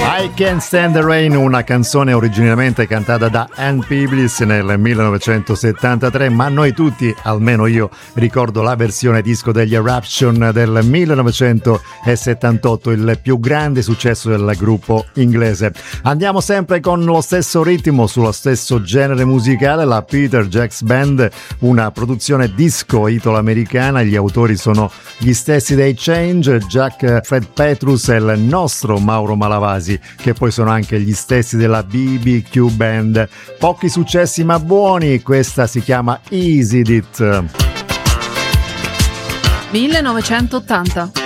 I Can't Stand the Rain, una canzone originariamente cantata da Ann Peebles nel 1973, ma noi tutti, almeno io, ricordo la versione disco degli Eruption del 1978, il più grande successo del gruppo inglese. Andiamo sempre con lo stesso ritmo, sullo stesso genere musicale, la Peter Jacks Band, una produzione disco italo-americana. Gli autori sono gli stessi dei Change, Jack Fred Petrus e il nostro Mauro Malavasi, che poi sono anche gli stessi della BBQ Band. Pochi successi ma buoni, questa si chiama Easy It. 1980.